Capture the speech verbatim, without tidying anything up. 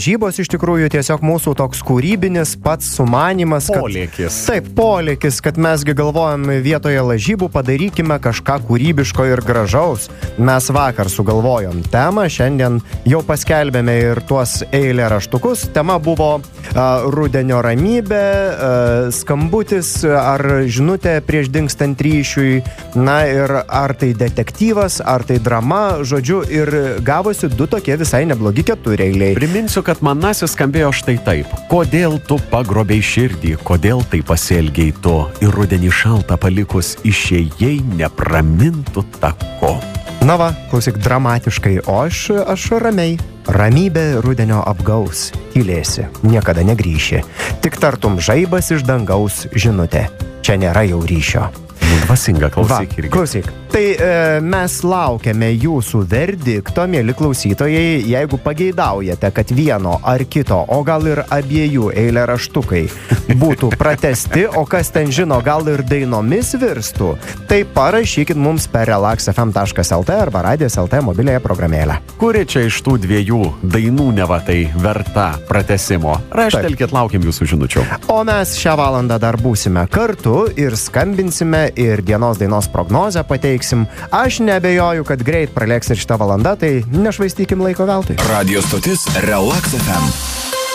Žybos iš tikrųjų tiesiog mūsų toks kūrybinis pats sumanimas. Kad, polėkis. Taip, polėkis, kad mesgi galvojam vietoje lažybų padarykime kažką kūrybiško ir gražaus. Mes vakar sugalvojom temą, šiandien jau paskelbėme ir tuos eilėraštukus. Tema buvo uh, rudenio ramybė, uh, skambutis ar žinutė prieš dingstant ryšiui, na ir ar tai detektyvas, ar tai drama, žodžiu, ir gavosi du tokie visai neblogi ketureiliai. Priminsiu, kad manasis skambėjo štai taip. Kodėl tu pagrobei širdį, kodėl tai pasielgiai tu ir rudenį šaltą palikus išėjai nepramintų tako. Na va, klausyk dramatiškai, o aš, aš ramiai. Ramybė rudenio apgaus, tylėsi, niekada negrįši. Tik tartum žaibas iš dangaus žinutė, čia nėra jau ryšio. Dvasinga, klausyk irgi. Klausyk. Tai e, mes laukiame jūsų verdikto, mieli klausytojai, jeigu pageidaujate, kad vieno ar kito, o gal ir abiejų eilėraštukai būtų pratesti, o kas ten žino, gal ir dainomis virstų, tai parašykit mums per relax f m taškas l t arba radijas taškas l t mobiliąją programėlę. Kuri čia iš tų dviejų dainų nevatai verta pratesimo? Raštelkit, laukiam jūsų žinučių. O mes šią valandą dar būsime kartu ir skambinsime ir dienos dainos prognozę pateiksim. Aš neabejoju, kad greit pralėks ir šitą valandą, tai nešvaistykim laiko veltui. Radio stotis Relax F M.